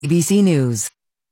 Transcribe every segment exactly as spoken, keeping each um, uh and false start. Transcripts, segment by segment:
A B C News.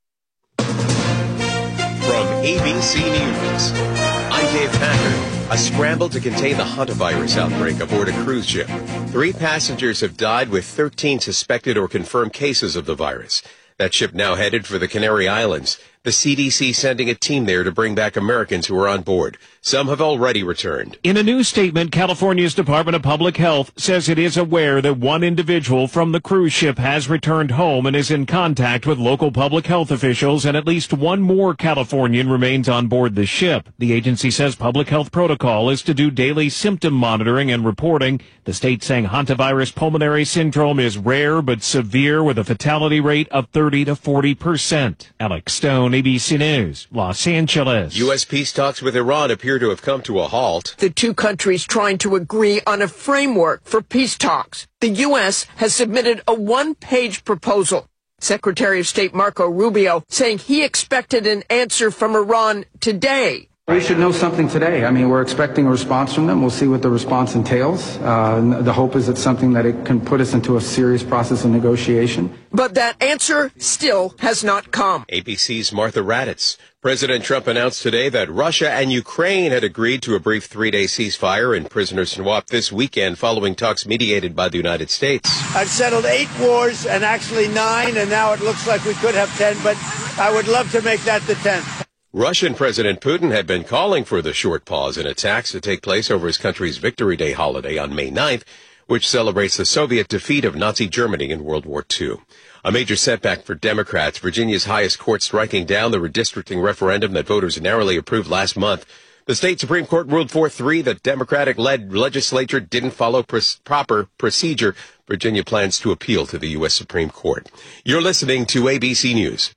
From A B C News, I'm Dave Packer. A scramble to contain the hantavirus outbreak aboard a cruise ship. Three passengers have died with thirteen suspected or confirmed cases of the virus. That ship now headed for the Canary Islands. The C D C sending a team there to bring back Americans who are on board. Some have already returned. In a new statement, California's Department of Public Health says it is aware that one individual from the cruise ship has returned home and is in contact with local public health officials, and at least one more Californian remains on board the ship. The agency says public health protocol is to do daily symptom monitoring and reporting. The state saying hantavirus pulmonary syndrome is rare but severe, with a fatality rate of thirty to forty percent. Alex Stone, A B C News, Los Angeles. U S peace talks with Iran appear to have come to a halt. The two countries trying to agree on a framework for peace talks. The U S has submitted a one-page proposal. Secretary of State Marco Rubio saying he expected an answer from Iran today. We should know something today. I mean, we're expecting a response from them. We'll see what the response entails. Uh, the hope is it's something that it can put us into a serious process of negotiation. But that answer still has not come. A B C's Martha Raddatz. President Trump announced today that Russia and Ukraine had agreed to a brief three-day ceasefire and prisoner swap this weekend following talks mediated by the United States. I've settled eight wars and actually nine, and now it looks like we could have ten, but I would love to make that the tenth. Russian President Putin had been calling for the short pause in attacks to take place over his country's Victory Day holiday on May ninth, which celebrates the Soviet defeat of Nazi Germany in World War Two. A major setback for Democrats, Virginia's highest court striking down the redistricting referendum that voters narrowly approved last month. The state Supreme Court ruled four three that Democratic-led legislature didn't follow pr- proper procedure. Virginia plans to appeal to the U S Supreme Court. You're listening to A B C News.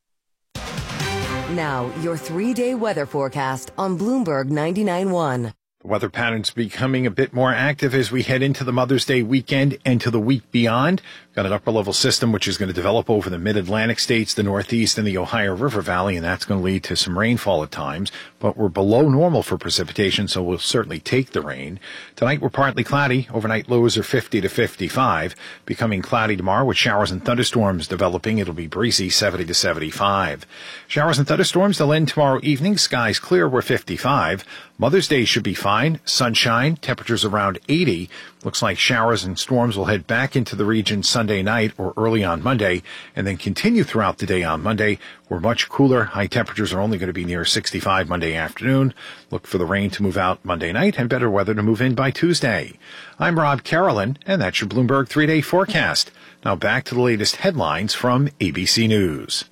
Now, your three-day weather forecast on Bloomberg ninety-nine point one. The weather patterns becoming a bit more active as we head into the Mother's Day weekend and to the week beyond. We've got an upper-level system which is going to develop over the mid-Atlantic states, the Northeast, and the Ohio River Valley, and that's going to lead to some rainfall at times. But we're below normal for precipitation, so we'll certainly take the rain. Tonight, we're partly cloudy. Overnight lows are fifty to fifty-five. Becoming cloudy tomorrow with showers and thunderstorms developing. It'll be breezy, seventy to seventy-five. Showers and thunderstorms, they'll end tomorrow evening. Skies clear, we're fifty-five. Mother's Day should be fine. Sunshine, temperatures around eighty. Looks like showers and storms will head back into the region Sunday night or early on Monday, and then continue throughout the day on Monday. We're much cooler. High temperatures are only going to be near sixty-five Monday afternoon. Look for the rain to move out Monday night and better weather to move in by Tuesday. I'm Rob Carolyn, and that's your Bloomberg three-day forecast. Now back to the latest headlines from A B C News.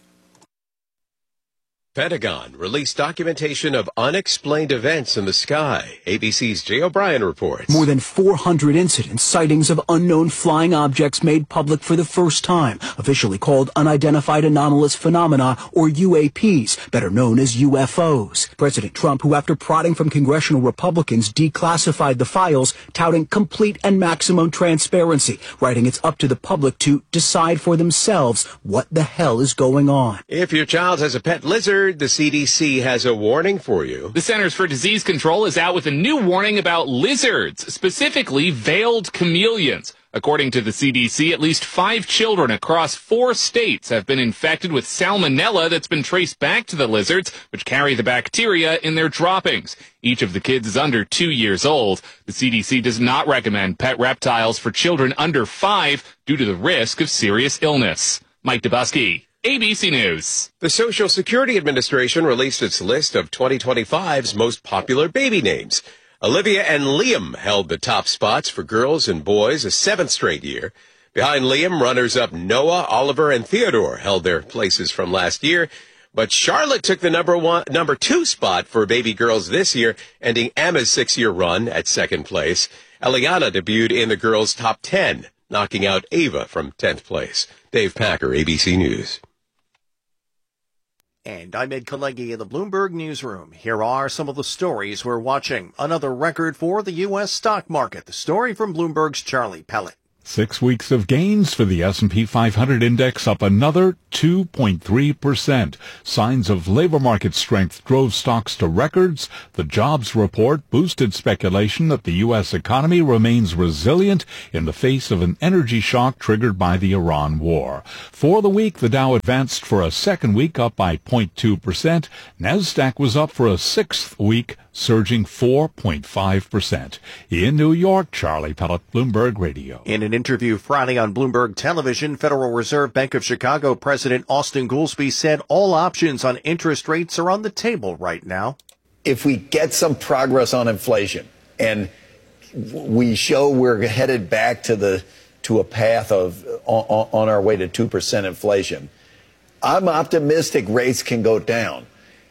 Pentagon released documentation of unexplained events in the sky. A B C's Jay O'Brien reports. More than four hundred incidents, sightings of unknown flying objects made public for the first time, officially called Unidentified Anomalous Phenomena, or U A Ps, better known as U F Os. President Trump, who after prodding from congressional Republicans, declassified the files, touting complete and maximum transparency, writing it's up to the public to decide for themselves what the hell is going on. If your child has a pet lizard, the C D C has a warning for you. The Centers for Disease Control is out with a new warning about lizards, specifically veiled chameleons. According to the C D C, at least five children across four states have been infected with salmonella that's been traced back to the lizards, which carry the bacteria in their droppings. Each of the kids is under two years old. The C D C does not recommend pet reptiles for children under five due to the risk of serious illness. Mike Dubusky, A B C News. The Social Security Administration released its list of twenty twenty-five's most popular baby names. Olivia and Liam held the top spots for girls and boys a seventh straight year. Behind Liam, runners-up Noah, Oliver, and Theodore held their places from last year. But Charlotte took the number one, number two spot for baby girls this year, ending Emma's six-year run at second place. Eliana debuted in the girls' top ten, knocking out Ava from tenth place. Dave Packer, A B C News. And I'm Ed Kalegi in the Bloomberg Newsroom. Here are some of the stories we're watching. Another record for the U S stock market. The story from Bloomberg's Charlie Pellet. Six weeks of gains for the S and P five hundred index, up another two point three percent. Signs of labor market strength drove stocks to records. The jobs report boosted speculation that the U S economy remains resilient in the face of an energy shock triggered by the Iran war. For the week, the Dow advanced for a second week, up by zero point two percent. NASDAQ was up for a sixth week, surging four point five percent. In New York, Charlie Pellet, Bloomberg Radio. In an interview Friday on Bloomberg Television, Federal Reserve Bank of Chicago President Austin Goolsbee said all options on interest rates are on the table right now. If we get some progress on inflation and we show we're headed back to the to a path of on, on our way to two percent inflation, I'm optimistic rates can go down.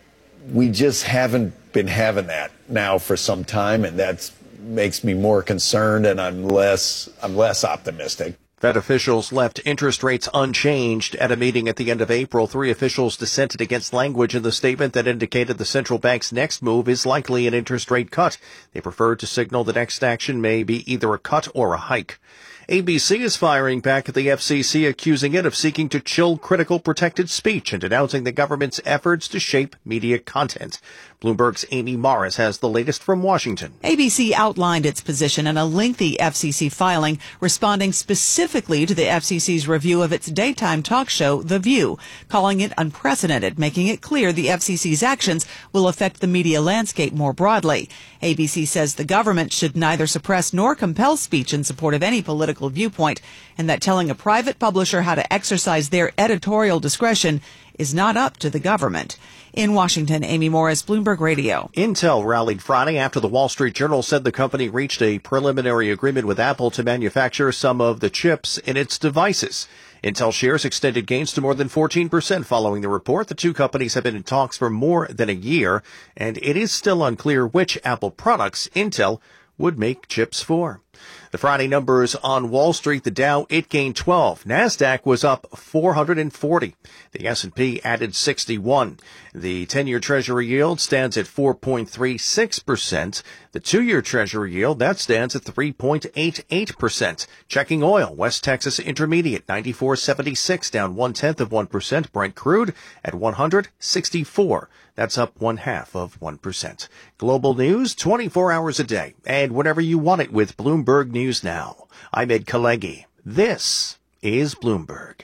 We just haven't been having that now for some time, and that makes me more concerned, and I'm less I'm less optimistic. Fed officials left interest rates unchanged at a meeting at the end of April. Three officials dissented against language in the statement that indicated the central bank's next move is likely an interest rate cut. They preferred to signal the next action may be either a cut or a hike. A B C is firing back at the F C C, accusing it of seeking to chill critical protected speech and denouncing the government's efforts to shape media content. Bloomberg's Amy Morris has the latest from Washington. A B C outlined its position in a lengthy F C C filing, responding specifically to the F C C's review of its daytime talk show, The View, calling it unprecedented, making it clear the F C C's actions will affect the media landscape more broadly. A B C says the government should neither suppress nor compel speech in support of any political viewpoint, and that telling a private publisher how to exercise their editorial discretion is not up to the government. In Washington, Amy Morris, Bloomberg Radio. Intel rallied Friday after the Wall Street Journal said the company reached a preliminary agreement with Apple to manufacture some of the chips in its devices. Intel shares extended gains to more than fourteen percent following the report. The two companies have been in talks for more than a year, and it is still unclear which Apple products Intel would make chips for. The Friday numbers on Wall Street, the Dow, it gained twelve. NASDAQ was up four hundred forty. The S and P added sixty-one. The ten-year Treasury yield stands at four point three six percent. The two-year Treasury yield, that stands at three point eight eight percent. Checking oil, West Texas Intermediate, ninety-four seventy-six, down one-tenth of one percent. Brent crude at one hundred sixty-four. That's up one-half of one percent. Global news, twenty-four hours a day, and whenever you want it with Bloomberg News Now. I'm Ed Kalegi. This is Bloomberg.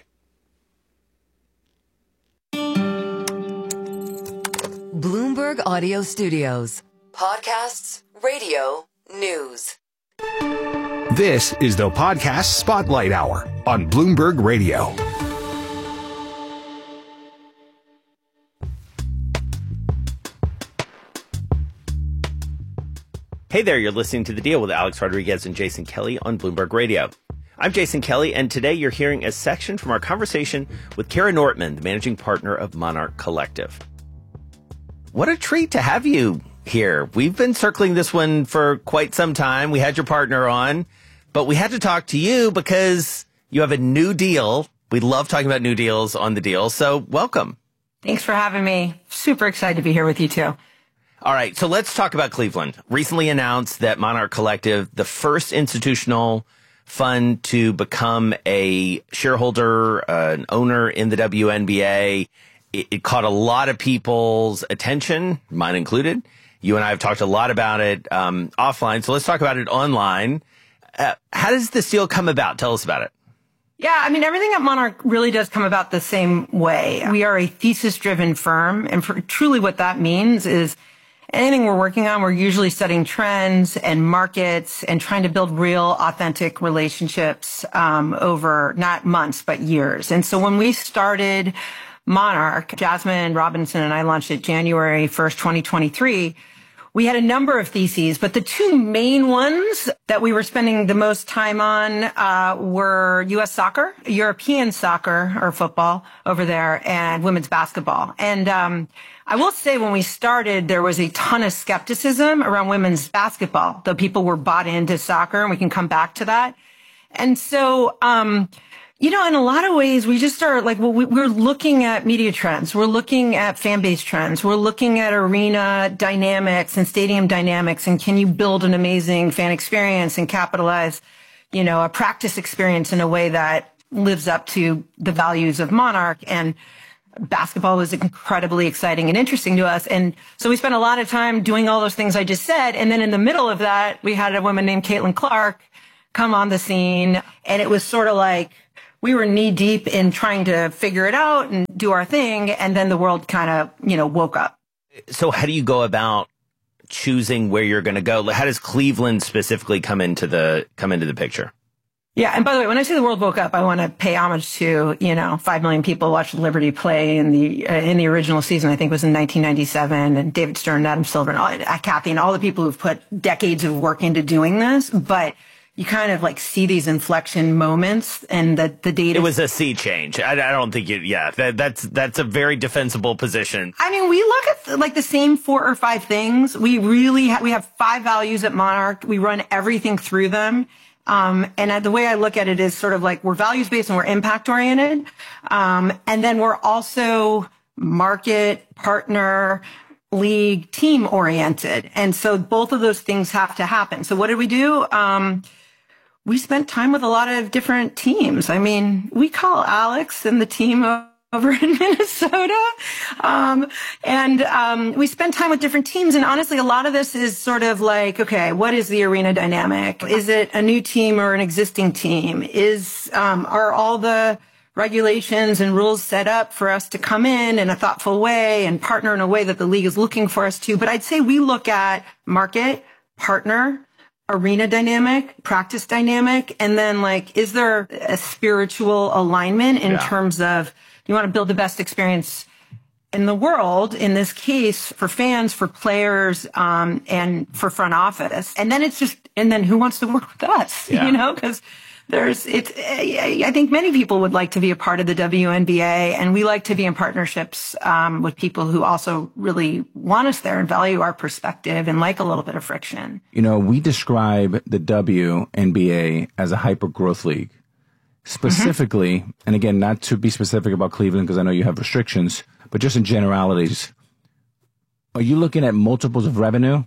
Bloomberg Audio Studios. Podcasts, radio, news. This is the Podcast Spotlight Hour on Bloomberg Radio. Hey there, you're listening to The Deal with Alex Rodriguez and Jason Kelly on Bloomberg Radio. I'm Jason Kelly, and today you're hearing a section from our conversation with Kara Nortman, the managing partner of Monarch Collective. What a treat to have you here. We've been circling this one for quite some time. We had your partner on, but we had to talk to you because you have a new deal. We love talking about new deals on The Deal, so welcome. Thanks for having me. Super excited to be here with you too. All right, so let's talk about Cleveland. Recently announced that Monarch Collective, the first institutional fund to become a shareholder, uh, an owner in the W N B A. It, it caught a lot of people's attention, mine included. You and I have talked a lot about it um, offline, so let's talk about it online. Uh, how does this deal come about? Tell us about it. Yeah, I mean, everything at Monarch really does come about the same way. We are a thesis-driven firm, and for, truly what that means is anything we're working on, we're usually studying trends and markets and trying to build real, authentic relationships um, over not months, but years. And so when we started Monarch, Jasmine Robinson and I launched it January first, twenty twenty-three. We had a number of theses, but the two main ones that we were spending the most time on uh were U S soccer, European soccer or football over there, and women's basketball. And um I will say when we started, there was a ton of skepticism around women's basketball, though people were bought into soccer, and we can come back to that. And so, um, you know, in a lot of ways, we just are like, well, we, we're looking at media trends. We're looking at fan base trends. We're looking at arena dynamics and stadium dynamics. And can you build an amazing fan experience and capitalize you know, a practice experience in a way that lives up to the values of Monarch. And basketball was incredibly exciting and interesting to us. And so we spent a lot of time doing all those things I just said. And then in the middle of that, we had a woman named Caitlin Clark come on the scene. And it was sort of like we were knee deep in trying to figure it out and do our thing. And then the world kind of, you know, woke up. So how do you go about choosing where you're going to go? How does Cleveland specifically come into the come into the picture? Yeah. And by the way, when I say the world woke up, I want to pay homage to, you know, five million people watched Liberty play in the, uh, in the original season, I think it was in nineteen ninety-seven, and David Stern, Adam Silver, and all, uh, Kathy, and all the people who've put decades of work into doing this. But you kind of like see these inflection moments and the, the data. It was a sea change. I, I don't think it, yeah, that, that's, that's a very defensible position. I mean, we look at like the same four or five things. We really, ha- we have five values at Monarch. We run everything through them. Um, and the way I look at it is sort of like we're values based and we're impact oriented. Um, and then we're also market, partner, league, team oriented. And so both of those things have to happen. So what did we do? Um, we spent time with a lot of different teams. I mean, we call Alex and the team over in Minnesota. Um, and, um, we spend time with different teams. And honestly, a lot of this is sort of like, okay, what is the arena dynamic? Is it a new team or an existing team? Is, um, are all the regulations and rules set up for us to come in in a thoughtful way and partner in a way that the league is looking for us to? But I'd say we look at market, partner, arena dynamic, practice dynamic, and then like, is there a spiritual alignment in yeah. terms of you want to build the best experience in the world, in this case, for fans, for players, um, and for front office. And then it's just, and then who wants to work with us, yeah. you know, because there's, it's, I think many people would like to be a part of the W N B A, and we like to be in partnerships, um, with people who also really want us there and value our perspective and like a little bit of friction. You know, we describe the W N B A as a hyper growth league. Specifically, mm-hmm. and again, not to be specific about Cleveland because I know you have restrictions, but just in generalities, are you looking at multiples of revenue?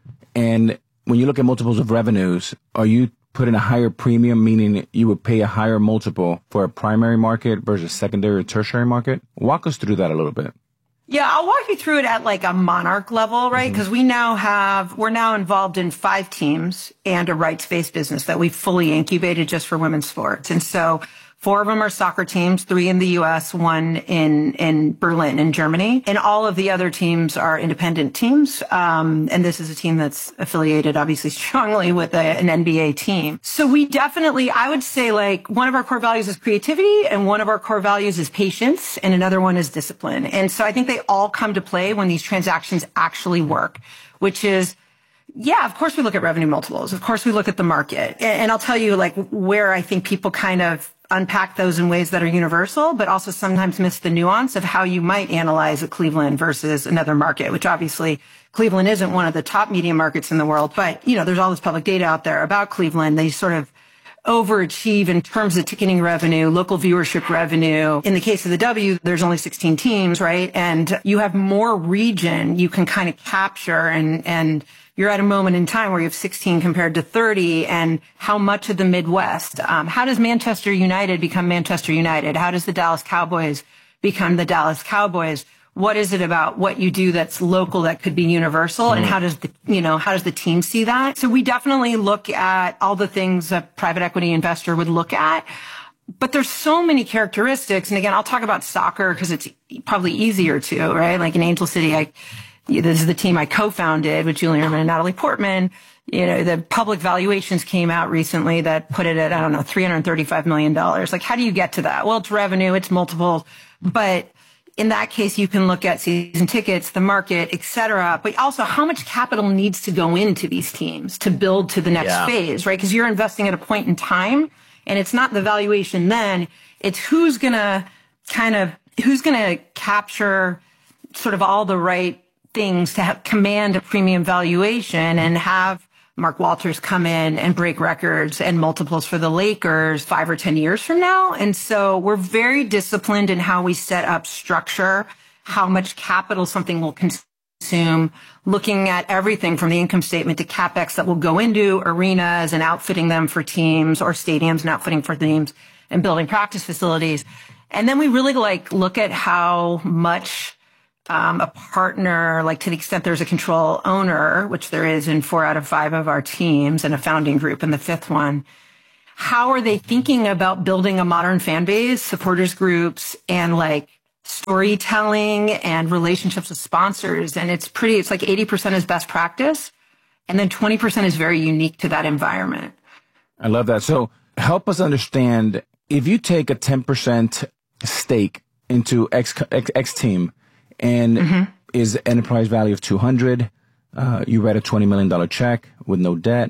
And when you look at multiples of revenues, are you putting a higher premium, meaning you would pay a higher multiple for a primary market versus secondary or tertiary market? Walk us through that a little bit. Yeah, I'll walk you through it at like a Monarch level, right? Because mm-hmm. we now have, we're now involved in five teams and a rights-based business that we've fully incubated just for women's sports. And so four of them are soccer teams, three in the U S, one in, in Berlin in Germany. And all of the other teams are independent teams. Um, and this is a team that's affiliated obviously strongly with a, an N B A team. So we definitely, I would say like one of our core values is creativity and one of our core values is patience and another one is discipline. And so I think they all come to play when these transactions actually work, which is, yeah, of course we look at revenue multiples. Of course we look at the market. And, and I'll tell you like where I think people kind of unpack those in ways that are universal, but also sometimes miss the nuance of how you might analyze a Cleveland versus another market, which obviously Cleveland isn't one of the top media markets in the world. But, you know, there's all this public data out there about Cleveland. They sort of overachieve in terms of ticketing revenue, local viewership revenue. In the case of the W, there's only sixteen teams, right? And you have more region you can kind of capture and, and you're at a moment in time where you have sixteen compared to thirty, and how much of the Midwest? Um, how does Manchester United become Manchester United? How does the Dallas Cowboys become the Dallas Cowboys? What is it about what you do that's local that could be universal? Mm. And how does the, you know, how does the team see that? So we definitely look at all the things a private equity investor would look at. But there's so many characteristics. And again, I'll talk about soccer because it's probably easier to, right? Like in Angel City, I, this is the team I co-founded with Julian Ehrman and Natalie Portman. You know, the public valuations came out recently that put it at, I don't know, three hundred thirty-five million dollars. Like, how do you get to that? Well, it's revenue, it's multiple, but in that case, you can look at season tickets, the market, et cetera, but also how much capital needs to go into these teams to build to the next yeah. phase, right? Because you're investing at a point in time, and it's not the valuation then, it's who's going to kind of, who's going to capture sort of all the right things to have, command a premium valuation and have Mark Walters come in and break records and multiples for the Lakers five or ten years from now. And so we're very disciplined in how we set up structure, how much capital something will consume assume, looking at everything from the income statement to CapEx that will go into arenas and outfitting them for teams, or stadiums and outfitting for teams, and building practice facilities. And then we really like look at how much um, a partner, like to the extent there's a control owner, which there is in four out of five of our teams, and a founding group in the fifth one. How are they thinking about building a modern fan base, supporters groups, and like storytelling and relationships with sponsors? And it's pretty, it's like eighty percent is best practice, and then twenty percent is very unique to that environment. I love that. So help us understand, if you take a ten percent stake into X, X, X team and mm-hmm. is enterprise value of two hundred, uh, you write a twenty million dollars check with no debt.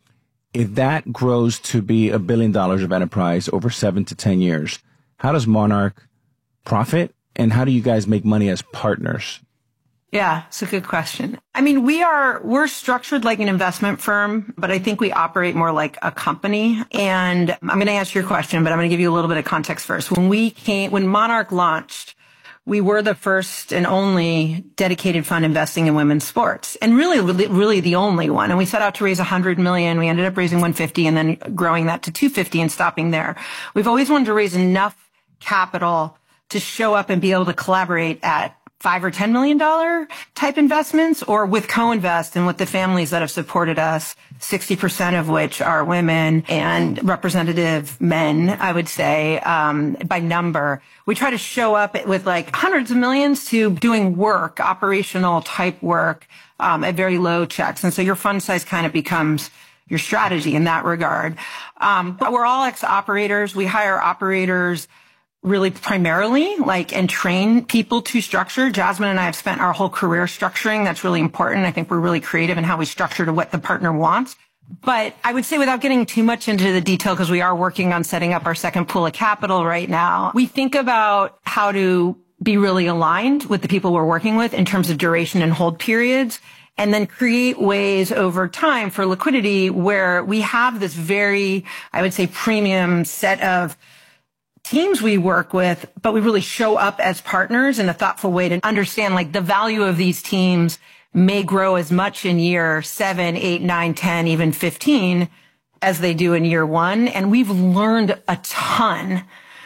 If that grows to be a billion dollars of enterprise over seven to ten years, how does Monarch profit, and how do you guys make money as partners? Yeah, it's a good question. I mean, we are, we're structured like an investment firm, but I think we operate more like a company. And I'm going to answer your question, but I'm going to give you a little bit of context first. When we came, when Monarch launched, we were the first and only dedicated fund investing in women's sports, and really, really, really the only one. And we set out to raise one hundred million. We ended up raising one hundred fifty and then growing that to two hundred fifty and stopping there. We've always wanted to raise enough capital to show up and be able to collaborate at five or ten million dollar type investments, or with co-invest and with the families that have supported us, sixty percent of which are women and representative men, I would say, um, by number. We try to show up with like hundreds of millions to doing work, operational type work, um, at very low checks. And so your fund size kind of becomes your strategy in that regard. Um, but we're all ex-operators. We hire operators really primarily, like, and train people to structure. Jasmine and I have spent our whole career structuring. That's really important. I think we're really creative in how we structure to what the partner wants. But I would say, without getting too much into the detail, because we are working on setting up our second pool of capital right now, we think about how to be really aligned with the people we're working with in terms of duration and hold periods, and then create ways over time for liquidity where we have this very, I would say, premium set of teams we work with, but we really show up as partners in a thoughtful way to understand, like, the value of these teams may grow as much in year seven, eight, nine, ten, even fifteen as they do in year one. And we've learned a ton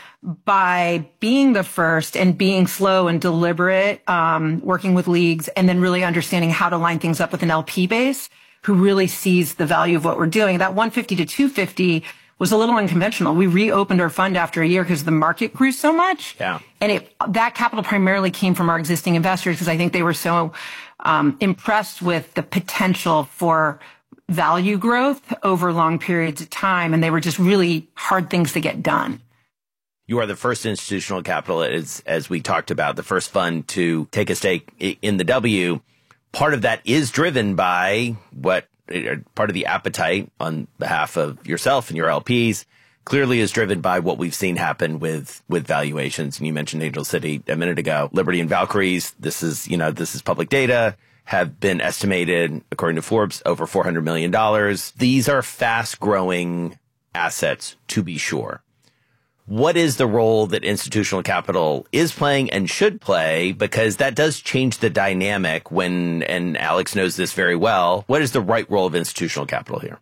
by being the first and being slow and deliberate, um, working with leagues, and then really understanding how to line things up with an L P base who really sees the value of what we're doing. That one hundred fifty to two hundred fifty was a little unconventional. We reopened our fund after a year because the market grew so much. Yeah. And it, that capital primarily came from our existing investors, because I think they were so um, impressed with the potential for value growth over long periods of time. And they were just really hard things to get done. You are the first institutional capital, as, as we talked about, the first fund to take a stake in the W. Part of that is driven by what part of the appetite on behalf of yourself and your L Ps clearly is driven by what we've seen happen with, with valuations. And you mentioned Angel City a minute ago. Liberty and Valkyries, this is, you know, this is public data, have been estimated, according to Forbes, over four hundred million dollars. These are fast growing assets, to be sure. What is the role that institutional capital is playing and should play? Because that does change the dynamic when, and Alex knows this very well, what is the right role of institutional capital here?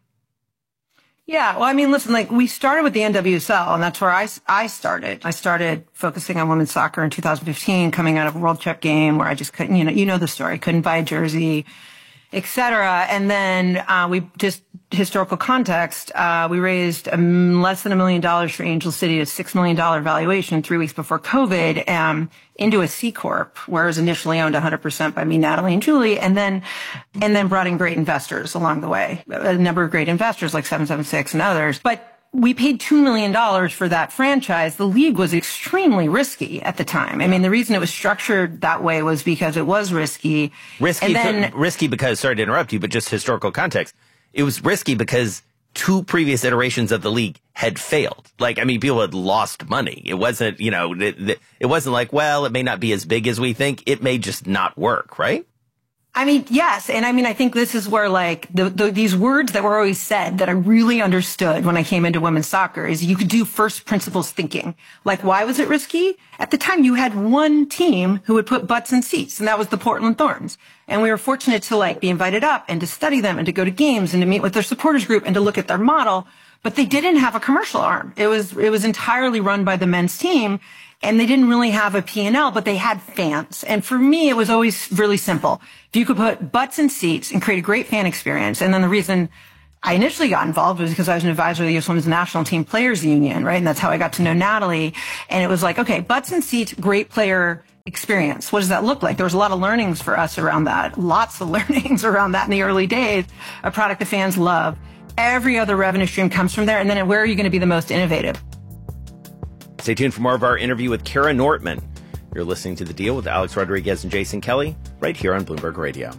Yeah, well, I mean, listen, like, we started with the N W S L, and that's where I, I started. I started focusing on women's soccer in two thousand fifteen, coming out of a World Cup game where I just couldn't, you know, you know the story, couldn't buy a jersey, et cetera. And then uh, we just, historical context, uh, we raised um, less than a million dollars for Angel City, a six million dollars valuation three weeks before COVID, um, into a C Corp, where it was initially owned one hundred percent by me, Natalie, and Julie, and then, and then brought in great investors along the way, a number of great investors like seven seven six and others. But we paid two million dollars for that franchise. The league was extremely risky at the time. I mean, the reason it was structured that way was because it was risky. Risky, and then, risky because, sorry to interrupt you, but just historical context. It was risky because two previous iterations of the league had failed. Like, I mean, people had lost money. It wasn't, you know, it, it wasn't like, well, it may not be as big as we think. It may just not work, right? I mean, yes. And I mean, I think this is where like the, the, these words that were always said that I really understood when I came into women's soccer is you could do first principles thinking. Like, why was it risky? At the time, you had one team who would put butts in seats, and that was the Portland Thorns. And we were fortunate to like be invited up and to study them and to go to games and to meet with their supporters group and to look at their model. But they didn't have a commercial arm. It was, it was entirely run by the men's team. And they didn't really have a P and L, but they had fans. And for me, it was always really simple. If you could put butts in seats and create a great fan experience. And then the reason I initially got involved was because I was an advisor of the U S Women's National Team Players Union, right? And that's how I got to know Natalie. And it was like, okay, butts in seats, great player experience. What does that look like? There was a lot of learnings for us around that. Lots of learnings around that in the early days. A product the fans love. Every other revenue stream comes from there. And then where are you going to be the most innovative? Stay tuned for more of our interview with Kara Nortman. You're listening to The Deal with Alex Rodriguez and Jason Kelly right here on Bloomberg Radio.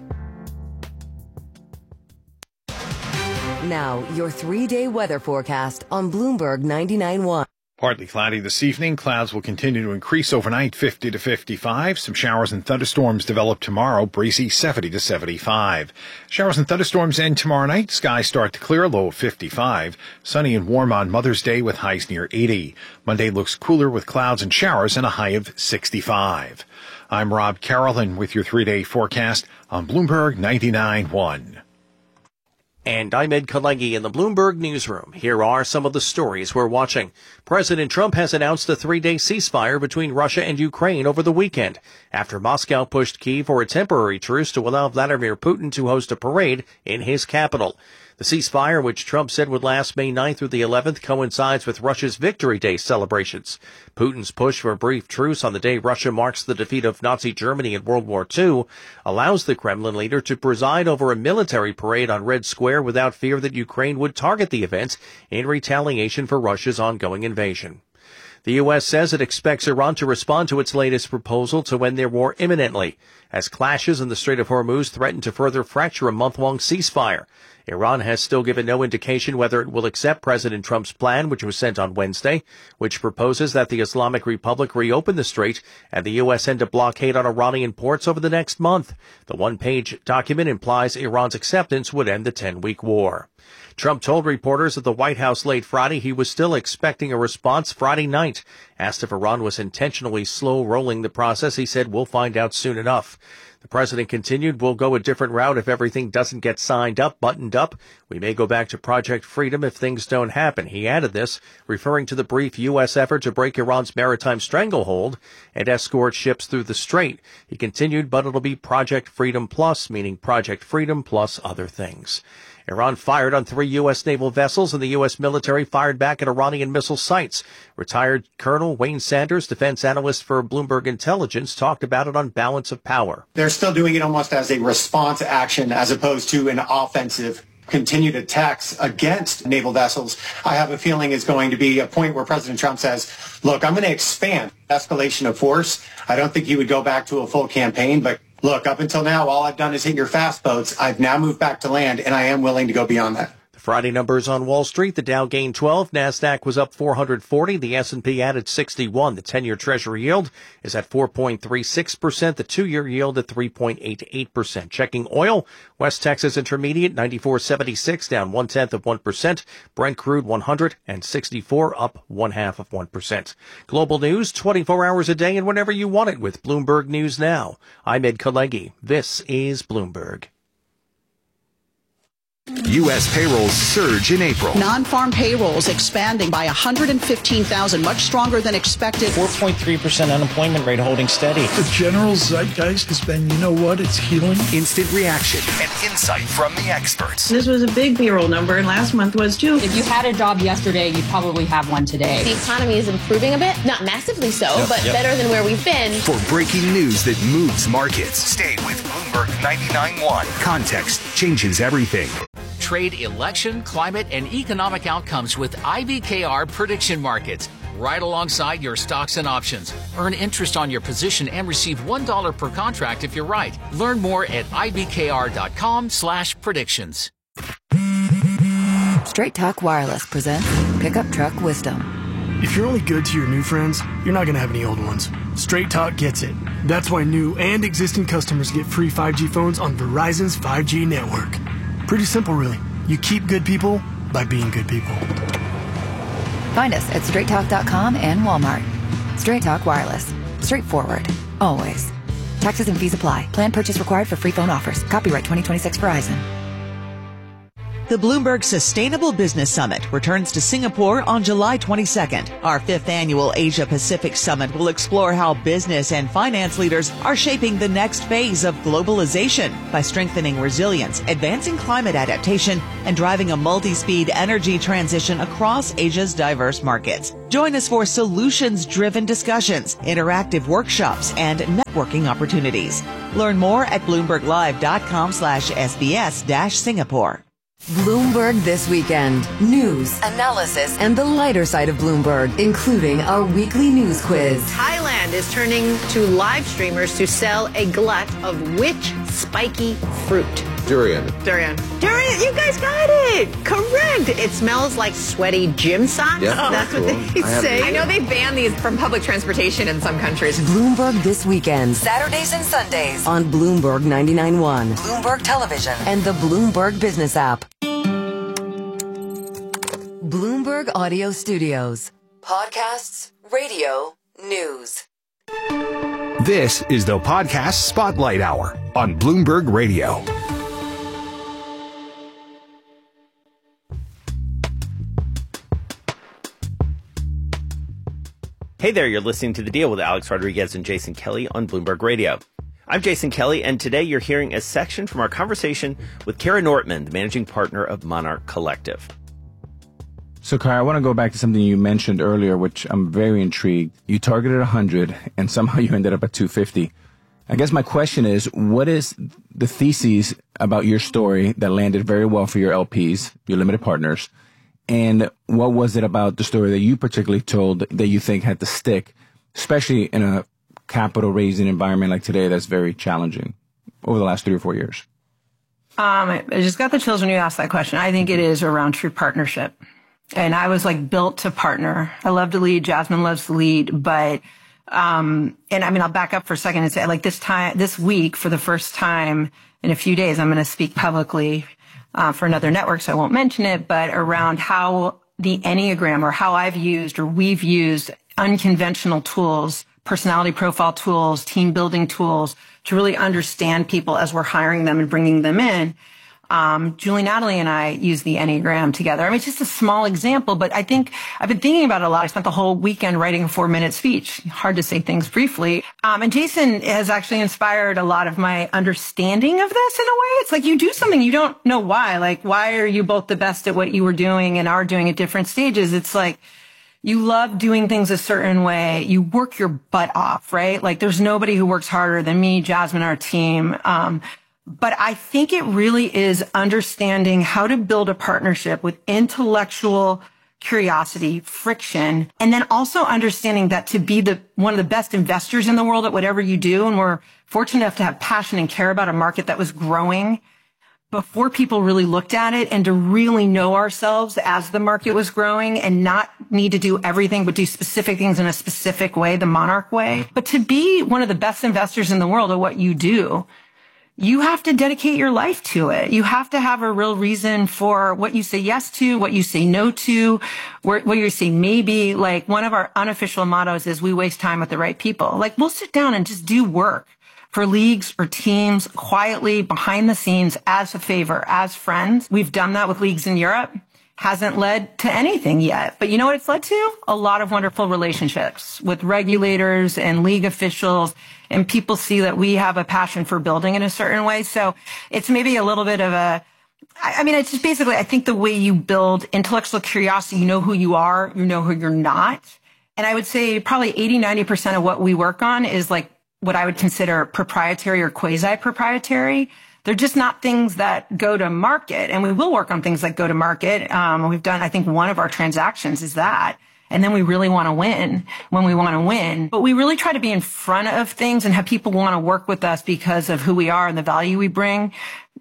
Now, your three-day weather forecast on Bloomberg ninety-nine point one. Partly cloudy this evening. Clouds will continue to increase overnight, fifty to fifty-five. Some showers and thunderstorms develop tomorrow, breezy seventy to seventy-five. Showers and thunderstorms end tomorrow night. Skies start to clear, low of fifty-five. Sunny and warm on Mother's Day with highs near eighty. Monday looks cooler with clouds and showers and a high of sixty-five. I'm Rob Carolyn with your three-day forecast on Bloomberg ninety-nine point one. And I'm Ed Kalegi in the Bloomberg Newsroom. Here are some of the stories we're watching. President Trump has announced a three-day ceasefire between Russia and Ukraine over the weekend, after Moscow pushed Kyiv for a temporary truce to allow Vladimir Putin to host a parade in his capital. The ceasefire, which Trump said would last May ninth through the eleventh, coincides with Russia's Victory Day celebrations. Putin's push for a brief truce on the day Russia marks the defeat of Nazi Germany in World War Two allows the Kremlin leader to preside over a military parade on Red Square without fear that Ukraine would target the event in retaliation for Russia's ongoing invasion. The U S says it expects Iran to respond to its latest proposal to end their war imminently, as clashes in the Strait of Hormuz threaten to further fracture a month-long ceasefire. Iran has still given no indication whether it will accept President Trump's plan, which was sent on Wednesday, which proposes that the Islamic Republic reopen the strait and the U S end a blockade on Iranian ports over the next month. The one-page document implies Iran's acceptance would end the ten-week war. Trump told reporters at the White House late Friday he was still expecting a response Friday night. Asked if Iran was intentionally slow-rolling the process, he said, "We'll find out soon enough." The president continued, "We'll go a different route if everything doesn't get signed up, buttoned up. We may go back to Project Freedom if things don't happen." He added this, referring to the brief U S effort to break Iran's maritime stranglehold and escort ships through the strait. He continued, "But it'll be Project Freedom Plus, meaning Project Freedom plus other things." Iran fired on three U S naval vessels, and the U S military fired back at Iranian missile sites. Retired Colonel Wayne Sanders, defense analyst for Bloomberg Intelligence, talked about it on Balance of Power. They're still doing it almost as a response action as opposed to an offensive. Continued attacks against naval vessels, I have a feeling is going to be a point where President Trump says, look, I'm going to expand escalation of force. I don't think he would go back to a full campaign, but look, up until now, all I've done is hit your fast boats. I've now moved back to land, and I am willing to go beyond that. The Friday numbers on Wall Street, the Dow gained twelve, NASDAQ was up four hundred forty, the S and P added sixty-one. The ten-year Treasury yield is at four point three six percent, the two-year yield at three point eight eight percent. Checking oil, West Texas Intermediate, ninety-four seventy-six, down one-tenth of one percent. Brent crude, one hundred sixty-four, up one-half of one percent. Global news, twenty-four hours a day and whenever you want it with Bloomberg News Now. I'm Ed Kalegi. This is Bloomberg. U S payrolls surge in April. Non-farm payrolls expanding by one hundred fifteen thousand, much stronger than expected. four point three percent unemployment rate holding steady. The general zeitgeist has been, you know what, it's healing. Instant reaction and insight from the experts. This was a big payroll number, and last month was too. If you had a job yesterday, you probably have one today. The economy is improving a bit, not massively so, yep, but yep. better than where we've been. For breaking news that moves markets, stay with Bloomberg ninety-nine point one. Context changes everything. Trade election, climate, and economic outcomes with I B K R Prediction Markets. Right alongside your stocks and options. Earn interest on your position and receive one dollar per contract if you're right. Learn more at ibkr.com slash predictions. Straight Talk Wireless presents Pickup Truck Wisdom. If you're only good to your new friends, you're not going to have any old ones. Straight Talk gets it. That's why new and existing customers get free five G phones on Verizon's five G network. Pretty simple, really. You keep good people by being good people. Find us at straight talk dot com and Walmart. Straight Talk Wireless. Straightforward. Always. Taxes and fees apply. Plan purchase required for free phone offers. Copyright twenty twenty-six Verizon. The Bloomberg Sustainable Business Summit returns to Singapore on July twenty-second. Our fifth annual Asia Pacific Summit will explore how business and finance leaders are shaping the next phase of globalization by strengthening resilience, advancing climate adaptation, and driving a multi-speed energy transition across Asia's diverse markets. Join us for solutions-driven discussions, interactive workshops, and networking opportunities. Learn more at bloomberg live dot com slash S B S dash Singapore. Bloomberg This Weekend. News, analysis, and the lighter side of Bloomberg, including our weekly news quiz. Thailand is turning to live streamers to sell a glut of which spiky fruit? Durian. Durian. Durian, you guys got it. Correct. It smells like sweaty gym socks. Yeah, That's cool. what they I say. I know they ban these from public transportation in some countries. Bloomberg This Weekend. Saturdays and Sundays on Bloomberg ninety-nine point one, Bloomberg Television, and the Bloomberg Business app. Bloomberg Audio Studios. Podcasts, radio, news. This is the Podcast Spotlight Hour on Bloomberg Radio. Hey there, you're listening to The Deal with Alex Rodriguez and Jason Kelly on Bloomberg Radio. I'm Jason Kelly, and today you're hearing a section from our conversation with Kara Nortman, the managing partner of Monarch Collective. So, Kara, I want to go back to something you mentioned earlier, which I'm very intrigued. You targeted one hundred, and somehow you ended up at two fifty. I guess my question is, what is the thesis about your story that landed very well for your L Ps, your limited partners? And what was it about the story that you particularly told that you think had to stick, especially in a capital raising environment like today that's very challenging over the last three or four years? Um, I just got the chills when you asked that question. I think it is around true partnership. And I was like built to partner. I love to lead. Jasmine loves to lead. But, um, and I mean, I'll back up for a second and say, like, this time, this week, for the first time in a few days, I'm going to speak publicly uh, for another network, so I won't mention it, but around how the Enneagram, or how I've used or we've used unconventional tools, personality profile tools, team building tools to really understand people as we're hiring them and bringing them in. Um, Julie, Natalie, and I use the Enneagram together. I mean, it's just a small example, but I think I've been thinking about it a lot. I spent the whole weekend writing a four-minute speech. Hard to say things briefly. Um, and Jason has actually inspired a lot of my understanding of this in a way. It's like you do something, you don't know why. Like, why are you both the best at what you were doing and are doing at different stages? It's like you love doing things a certain way. You work your butt off, right? Like, there's nobody who works harder than me, Jasmine, our team. Um, But I think it really is understanding how to build a partnership with intellectual curiosity, friction, and then also understanding that to be the one of the best investors in the world at whatever you do, and we're fortunate enough to have passion and care about a market that was growing before people really looked at it, and to really know ourselves as the market was growing and not need to do everything but do specific things in a specific way, the Monarch way. But to be one of the best investors in the world at what you do, you have to dedicate your life to it. You have to have a real reason for what you say yes to, what you say no to, what you say maybe. Like, one of our unofficial mottos is we waste time with the right people. Like, we'll sit down and just do work for leagues or teams quietly behind the scenes as a favor, as friends. We've done that with leagues in Europe. Hasn't led to anything yet. But you know what it's led to? A lot of wonderful relationships with regulators and league officials, and people see that we have a passion for building in a certain way. So it's maybe a little bit of a, I mean, it's just basically, I think the way you build intellectual curiosity, you know who you are, you know who you're not. And I would say probably eighty, ninety percent of what we work on is like what I would consider proprietary or quasi-proprietary. They're just not things that go to market, and we will work on things that go to market. Um, we've done, I think one of our transactions is that. And then we really want to win when we want to win. But we really try to be in front of things and have people want to work with us because of who we are and the value we bring,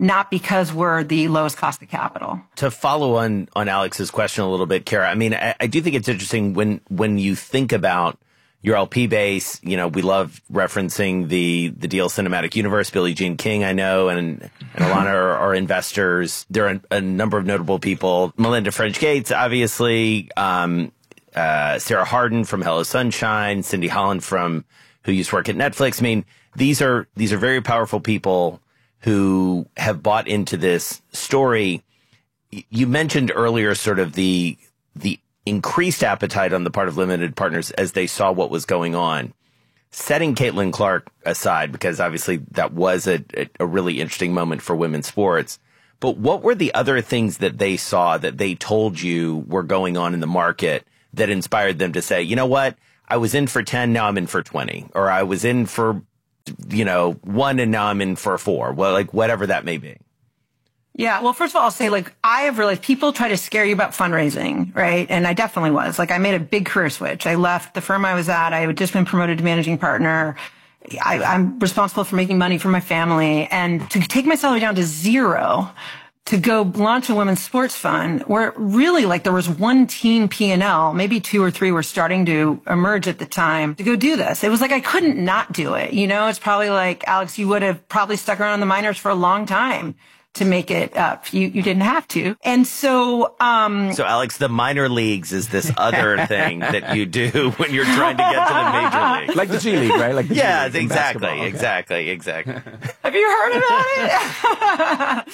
not because we're the lowest cost of capital. To follow on, on Alex's question a little bit, Kara, I mean, I, I do think it's interesting when, when you think about your L P base. You know, we love referencing the, the Deal Cinematic Universe. Billie Jean King, I know, and, and Alana are, are investors. There are a, a number of notable people. Melinda French Gates, obviously, um, uh, Sarah Hardin from Hello Sunshine, Cindy Holland from, who used to work at Netflix. I mean, these are, these are very powerful people who have bought into this story. You mentioned earlier sort of the, the, increased appetite on the part of limited partners as they saw what was going on. Setting Caitlin Clark aside, because obviously that was a, a really interesting moment for women's sports. But what were the other things that they saw that they told you were going on in the market that inspired them to say, you know what, I was in for ten, now I'm in for twenty, or I was in for, you know, one and now I'm in for four. Well, like whatever that may be. Yeah. Well, first of all, I'll say, like, I have realized people try to scare you about fundraising, right? And I definitely was. Like, I made a big career switch. I left the firm I was at. I had just been promoted to managing partner. I, I'm responsible for making money for my family. And to take my salary down to zero to go launch a women's sports fund where really, like, there was one team P and L, maybe two or three were starting to emerge at the time to go do this. It was like I couldn't not do it. You know, it's probably like, Alex, you would have probably stuck around in the minors for a long time to make it up. You you didn't have to. And so um So Alex, the minor leagues is this other thing that you do when you're trying to get to the major league. Like the G League, right? Like the yeah, G League exactly, okay. exactly, exactly. Have you heard about it?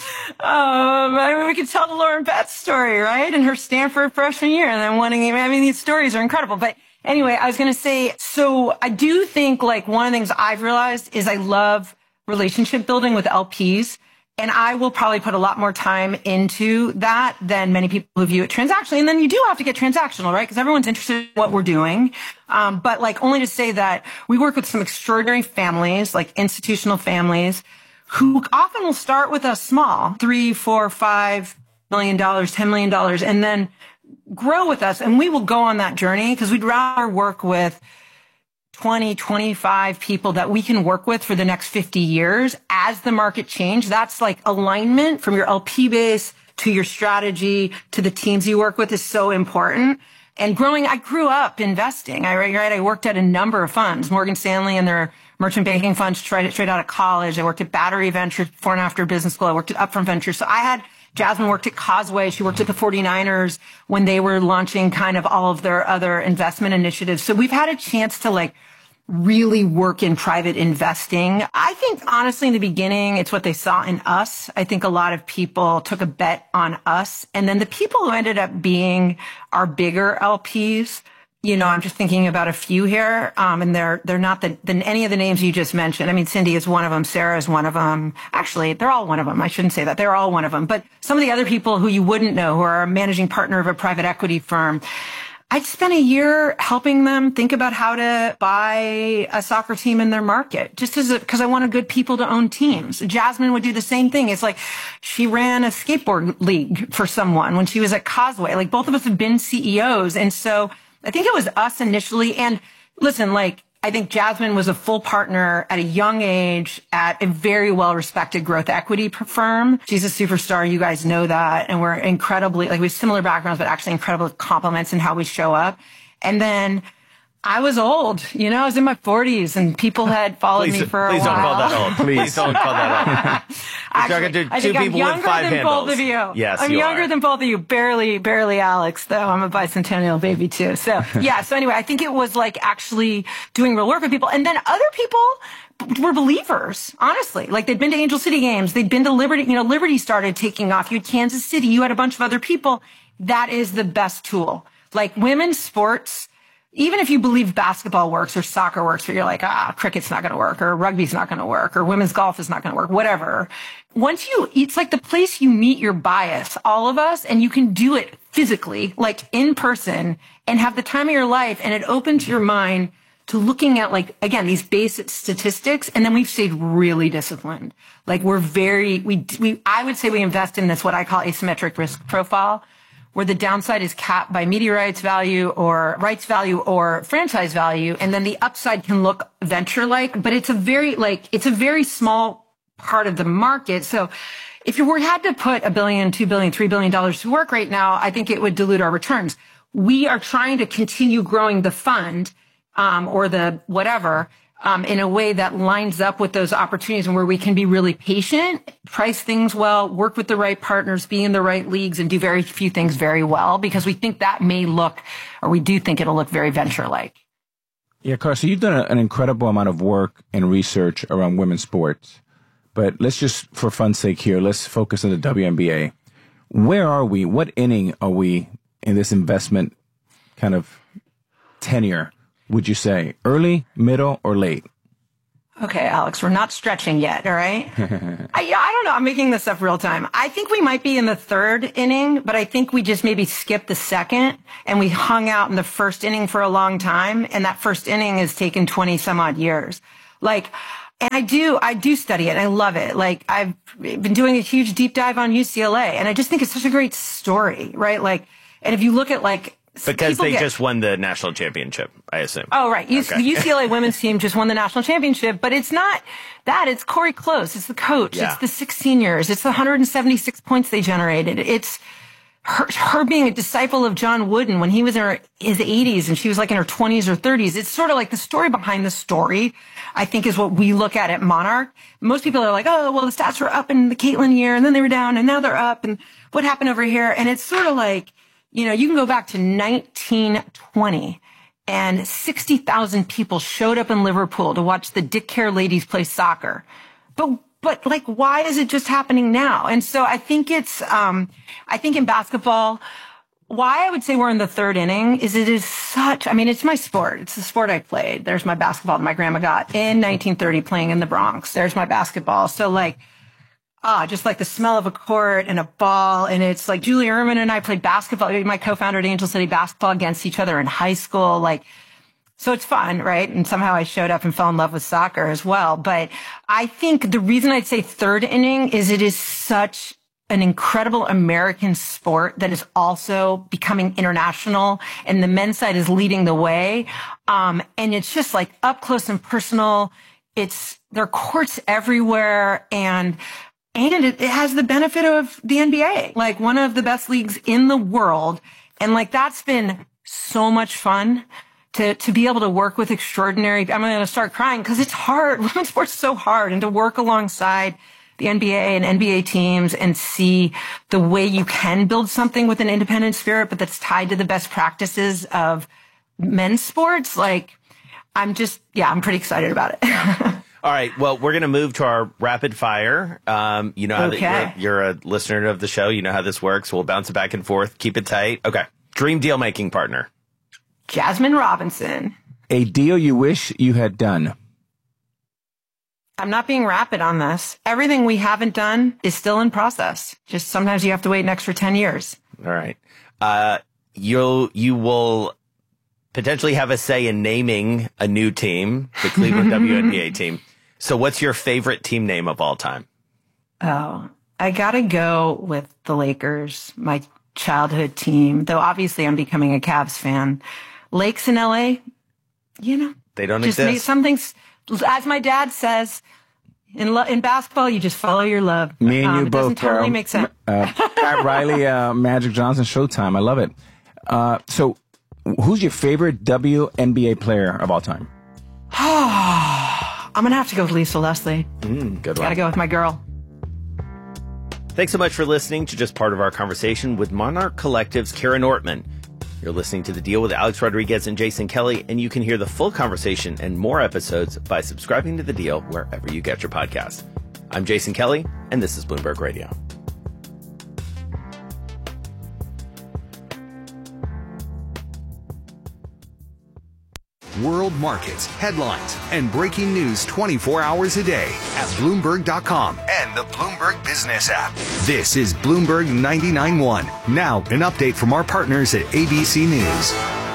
um, I mean, we could tell the Lauren Betts story, right? In her Stanford freshman year and then winning. I mean, these stories are incredible. But anyway, I was going to say, so I do think, like, one of the things I've realized is I love relationship building with L Ps. And I will probably put a lot more time into that than many people who view it transactionally. And then you do have to get transactional, right? Because everyone's interested in what we're doing. Um, but like only to say that we work with some extraordinary families, like institutional families, who often will start with us small, three, four, five million dollars, ten million dollars, and then grow with us. And we will go on that journey because we'd rather work with twenty, twenty-five people that we can work with for the next fifty years as the market change. That's like alignment from your L P base to your strategy to the teams you work with is so important. And growing, I grew up investing. I, right, I worked at a number of funds, Morgan Stanley and their merchant banking funds straight, straight out of college. I worked at Battery Ventures before and after business school. I worked at Upfront Ventures. So I had Jasmine worked at Causeway. She worked at the forty-niners when they were launching kind of all of their other investment initiatives. So we've had a chance to like really work in private investing. I think honestly in the beginning, it's what they saw in us. I think a lot of people took a bet on us. And then the people who ended up being our bigger L Ps, you know, I'm just thinking about a few here. Um, and they're, they're not the, than any of the names you just mentioned. I mean, Cindy is one of them. Sarah is one of them. Actually, they're all one of them. I shouldn't say that. They're all one of them. But some of the other people who you wouldn't know, who are a managing partner of a private equity firm, I'd spent a year helping them think about how to buy a soccer team in their market, just as because I wanted good people to own teams. Jasmine would do the same thing. It's like she ran a skateboard league for someone when she was at Causeway. Like both of us have been C E Os. And so I think it was us initially. And listen, like I think Jasmine was a full partner at a young age at a very well-respected growth equity firm. She's a superstar. You guys know that. And we're incredibly, like we have similar backgrounds, but actually incredible compliments in how we show up. And then I was old, you know, I was in my forties and people had followed please, me for a please while. Please don't call that old. Please don't call that old. Actually, to I two think people I'm younger with five than handles. both of you. Yes, I'm you younger are. than both of you. Barely, barely Alex, though. I'm a bicentennial baby too. So yeah. So anyway, I think it was like actually doing real work with people. And then other people were believers, honestly. Like they'd been to Angel City games. They'd been to Liberty. You know, Liberty started taking off. You had Kansas City. You had a bunch of other people. That is the best tool. Like women's sports, even if you believe basketball works or soccer works, but you're like, ah, cricket's not going to work or rugby's not going to work or women's golf is not going to work, whatever. Once you, it's like the place you meet your bias, all of us, and you can do it physically, like in person and have the time of your life. And it opens your mind to looking at like, again, these basic statistics. And then we've stayed really disciplined. Like we're very, we, we, I would say we invest in this, what I call asymmetric risk profile, where the downside is capped by media rights value or rights value or franchise value. And then the upside can look venture-like, but it's a very, like, it's a very small part of the market. So if you were had to put a billion, two billion, three billion dollars to work right now, I think it would dilute our returns. We are trying to continue growing the fund, um, or the whatever, um, in a way that lines up with those opportunities and where we can be really patient, price things well, work with the right partners, be in the right leagues, and do very few things very well, because we think that may look, or we do think it'll look very venture-like. Yeah, Carson, you've done a, an incredible amount of work and research around women's sports. But let's just, for fun's sake here, let's focus on the W N B A. Where are we? What inning are we in this investment kind of tenure, would you say? Early, middle, or late? Okay, Alex, we're not stretching yet, all right? I, I don't know. I'm making this up real time. I think we might be in the third inning, but I think we just maybe skipped the second and we hung out in the first inning for a long time. And that first inning has taken twenty some odd years. Like, and I do, I do study it. And I love it. Like, I've been doing a huge deep dive on U C L A, and I just think it's such a great story, right? Like, and if you look at like, Because they get, just won the national championship, I assume. Oh, right. U- Okay. The U C L A women's team just won the national championship, but it's not that. It's Corey Close. It's the coach. Yeah. It's the six seniors. It's the one hundred seventy-six points they generated. It's her, her being a disciple of John Wooden when he was in her, his eighties and she was like in her twenties or thirties. It's sort of like the story behind the story, I think, is what we look at at Monarch. Most people are like, oh, well, the stats were up in the Caitlin year and then they were down and now they're up and what happened over here? And it's sort of like, you know, you can go back to nineteen twenty and sixty thousand people showed up in Liverpool to watch the Dick Care ladies play soccer. But, but like, why is it just happening now? And so I think it's, um, I think in basketball, why I would say we're in the third inning is it is such, I mean, it's my sport. It's the sport I played. There's my basketball that my grandma got in nineteen thirty playing in the Bronx. There's my basketball. So like, Ah, just like the smell of a court and a ball. And it's like Julie Ehrman and I played basketball. My co-founder at Angel City Basketball against each other in high school. Like, so it's fun, right? And somehow I showed up and fell in love with soccer as well. But I think the reason I'd say third inning is it is such an incredible American sport that is also becoming international, and the men's side is leading the way. Um, and it's just like up close and personal. It's, there are courts everywhere, and And it, it has the benefit of the N B A, like one of the best leagues in the world. And like, that's been so much fun to, to be able to work with extraordinary, I'm going to start crying because it's hard. Women's sports is so hard, and to work alongside the N B A and N B A teams and see the way you can build something with an independent spirit, but that's tied to the best practices of men's sports. Like, I'm just, yeah, I'm pretty excited about it. All right. Well, we're going to move to our rapid fire. Um, you know how Okay. that you're, you're a listener of the show. You know how this works. We'll bounce it back and forth. Keep it tight. Okay. Dream deal making partner. Jasmine Robinson. A deal you wish you had done. I'm not being rapid on this. Everything we haven't done is still in process. Just sometimes you have to wait an extra ten years. All right. Uh, you'll, you will potentially have a say in naming a new team, the Cleveland W N B A team. So what's your favorite team name of all time? Oh, I gotta go with the Lakers, my childhood team, though obviously I'm becoming a Cavs fan. Lakes in L A, you know, They don't just exist. make something, as my dad says, in lo- in basketball, you just follow your love. Me and Um, you it both. doesn't totally um, make sense. Uh, Pat Riley, uh, Magic Johnson, Showtime. I love it. Uh, so, who's your favorite W N B A player of all time? I'm gonna have to go with Lisa Leslie. Mm, good one. Gotta go with my girl. Thanks so much for listening to just part of our conversation with Monarch Collective's Kara Nortman. You're listening to The Deal with Alex Rodriguez and Jason Kelly, and you can hear the full conversation and more episodes by subscribing to The Deal wherever you get your podcast. I'm Jason Kelly, and this is Bloomberg Radio. World markets, headlines, and breaking news twenty-four hours a day at Bloomberg dot com and the Bloomberg Business app. This is Bloomberg ninety-nine point one. Now, an update from our partners at A B C News.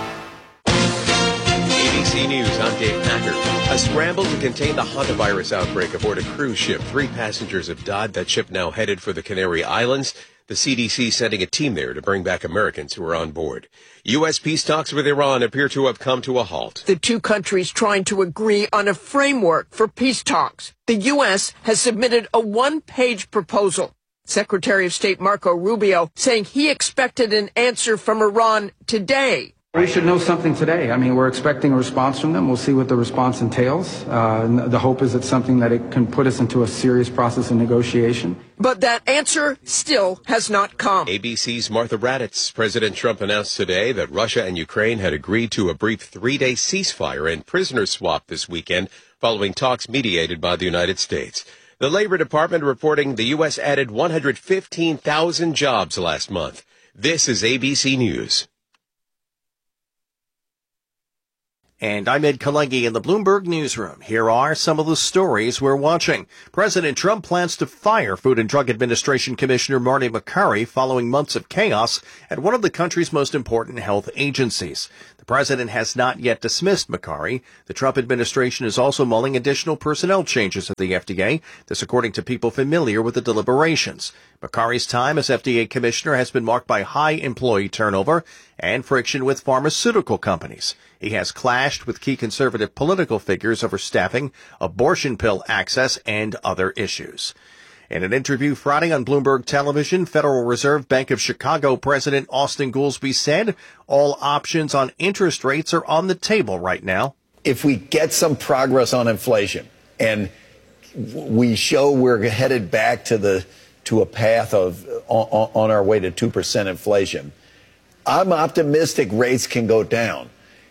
A B C News, I'm Dave Packer. A scramble to contain the hantavirus outbreak aboard a cruise ship. Three passengers have died. That ship now headed for the Canary Islands. The C D C sending a team there to bring back Americans who are on board. U S peace talks with Iran appear to have come to a halt. The two countries trying to agree on a framework for peace talks. The U S has submitted a one-page proposal. Secretary of State Marco Rubio saying he expected an answer from Iran today. We should know something today. I mean, we're expecting a response from them. We'll see what the response entails. Uh, the hope is it's something that it can put us into a serious process of negotiation. But that answer still has not come. A B C's Martha Raddatz. President Trump announced today that Russia and Ukraine had agreed to a brief three-day ceasefire and prisoner swap this weekend following talks mediated by the United States. The Labor Department reporting the U S added one hundred fifteen thousand jobs last month. This is A B C News. And I'm Ed Kalegi in the Bloomberg Newsroom. Here are some of the stories we're watching. President Trump plans to fire Food and Drug Administration Commissioner Marty Makary following months of chaos at one of the country's most important health agencies. The president has not yet dismissed Makary. The Trump administration is also mulling additional personnel changes at the F D A. This according to people familiar with the deliberations. Makary's time as F D A commissioner has been marked by high employee turnover and friction with pharmaceutical companies. He has clashed with key conservative political figures over staffing, abortion pill access, and other issues. In an interview Friday on Bloomberg Television, Federal Reserve Bank of Chicago President Austin Goolsbee said all options on interest rates are on the table right now. If we get some progress on inflation and we show we're headed back to the to a path of on, on our way to two percent inflation, I'm optimistic rates can go down.